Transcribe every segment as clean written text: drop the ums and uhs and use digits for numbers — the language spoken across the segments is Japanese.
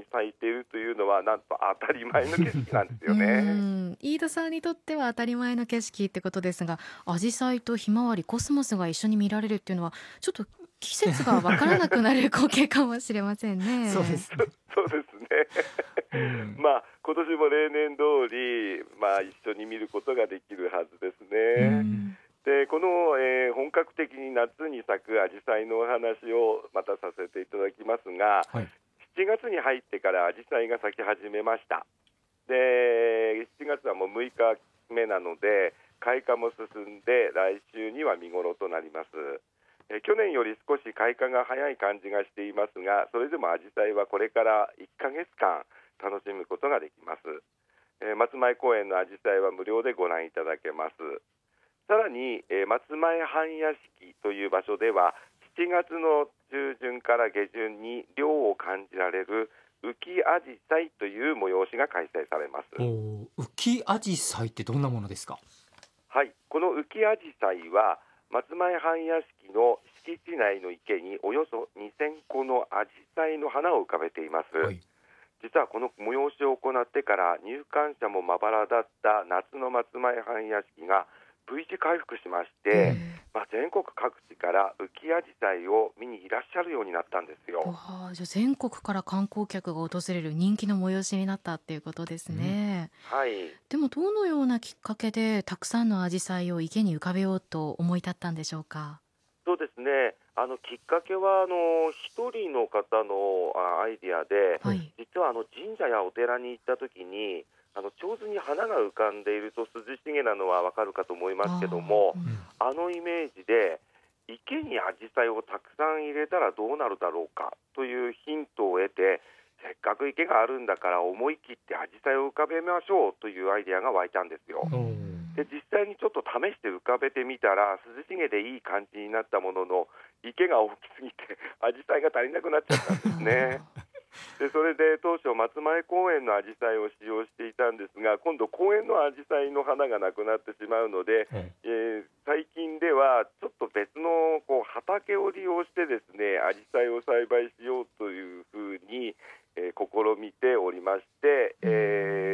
咲いているというのはなんと当たり前の景色なんですよね。 飯田さんにとっては当たり前の景色ってことですが、アジサイとひまわり、コスモスが一緒に見られるっていうのはちょっと季節がわからなくなる光景かもしれませんそうでね。 すね。 そうですね。今年も例年通り、一緒に見ることができるはずですね。でこの、本格的に夏に咲くアジサイのお話をまたさせていただきますが、 はい。 7月に入ってからアジサイが咲き始めました。で7月はもう6日目なので開花も進んで来週には見頃となります。去年より少し開花が早い感じがしていますが、それでもアジサイはこれから1ヶ月間楽しむことができます。松前公園のアジサイは無料でご覧いただけます。さらに、松前半屋敷という場所では7月の中旬から下旬に涼を感じられる浮きアジサイという催しが開催されます。 浮きアジサイってどんなものですか？ はい、この浮きアジサイは松前半屋敷の敷地内の池におよそ2000個のアジサイの花を浮かべています。 はい。 実はこの催しを行ってから入館者もまばらだった夏の松前半屋敷が V 字回復しまして、全国各地から浮きアジサイを見にいらっしゃるようになったんですよ。 じゃあ全国から観光客が訪れる人気の催しになったっていうことですね。 はい、 でもどのようなきっかけでたくさんのアジサイを池に浮かべようと思い立ったんでしょうか？ そうですね。きっかけは一人の方のアイディアで、 はい。 実は神社やお寺に行った時に上手に花が浮かんでいると涼しげなのはわかるかと思いますけども、イメージで池にアジサイをたくさん入れたらどうなるだろうかというヒントを得て、せっかく池があるんだから思い切ってアジサイを浮かべましょうというアイデアが湧いたんですよ。で実際にちょっと試して浮かべてみたら涼しげでいい感じになったものの、池が大きすぎてアジサイが足りなくなっちゃったんですね。でそれで当初松前公園のアジサイを使用していたんですが、今度公園のアジサイの花がなくなってしまうので、最近ではちょっと別の畑を利用してですね、アジサイを栽培しようというふうに、試みておりまして、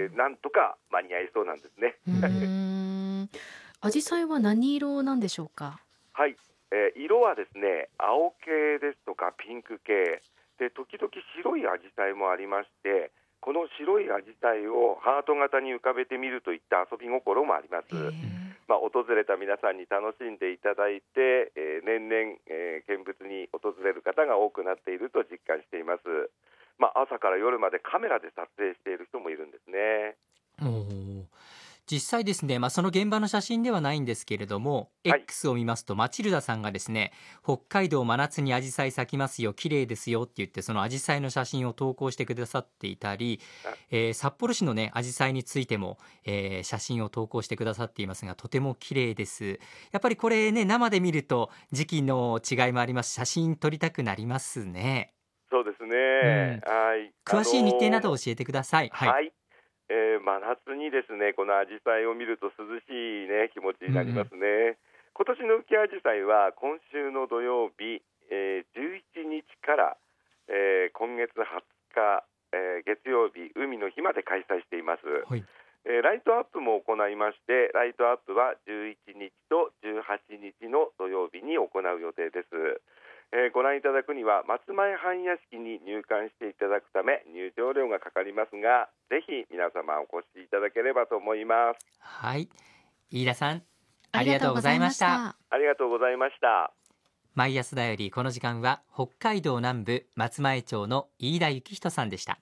なんとか間に合いそうなんですね。 アジサイは何色なんでしょうか？ はい、色はですね、青系ですとかピンク系で、時々白いアジサイもありまして、この白いアジサイをハート型に浮かべてみるといった遊び心もあります。訪れた皆さんに楽しんでいただいて、年々、見物に訪れる方が多くなっていると実感しています。朝から夜までカメラで撮影している人もいるんですね。 実際ですね、その現場の写真ではないんですけれども、 はい、 X を見ますとマチルダさんがですね、北海道真夏にアジサイ咲きますよ、綺麗ですよって言って、そのアジサイの写真を投稿してくださっていたり、札幌市のねアジサイについても、写真を投稿してくださっていますが、とても綺麗です。やっぱりこれね、生で見ると時期の違いもあります。写真撮りたくなりますね。 そうですね、はい、 詳しい日程などを教えてください。 はい、真夏にですね、このアジサイを見ると涼しい、気持ちになりますね。今年の浮きアジサイは今週の土曜日、11日から、今月20日、月曜日海の日まで開催しています。 はい。 ライトアップも行いまして、ライトアップは11日と18日の土曜日に行う予定です。ご覧いただくには松前半屋敷に入館していただくため入場料がかかりますが、ぜひ皆様お越しいただければと思います。 はい、飯田さんありがとうございました。 ありがとうございました。 毎朝だよりこの時間は北海道南部松前町の飯田幸人さんでした。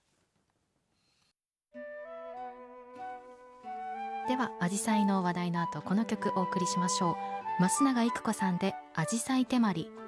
ではアジサイの話題の後、この曲お送りしましょう。増永育子さんでアジサイ手まり。